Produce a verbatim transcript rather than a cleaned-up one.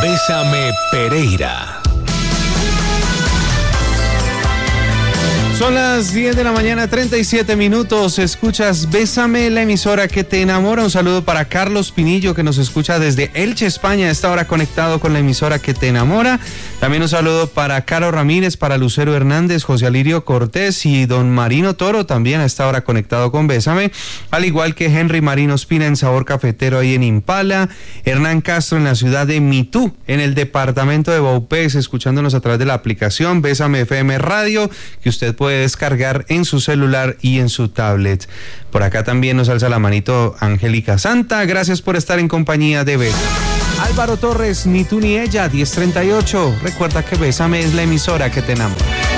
Bésame Pereira. Son las diez de la mañana, treinta y siete minutos. Escuchas Bésame, la emisora que te enamora. Un saludo para Carlos Pinillo, que nos escucha desde Elche, España. A esta hora conectado con la emisora que te enamora. También un saludo para Caro Ramírez, para Lucero Hernández, José Alirio Cortés y don Marino Toro, también a esta hora conectado con Bésame. Al igual que Henry Marino Espina en Sabor Cafetero ahí en Impala. Hernán Castro en la ciudad de Mitú, en el departamento de Baupés, escuchándonos a través de la aplicación Bésame F M Radio, que usted puede descargar en su celular y en su tablet. Por acá también nos alza la manito Angélica Santa. Gracias por estar en compañía de Bésame. Álvaro Torres, ni tú ni ella, diez treinta y ocho. Recuerda que Bésame es la emisora que te enamora.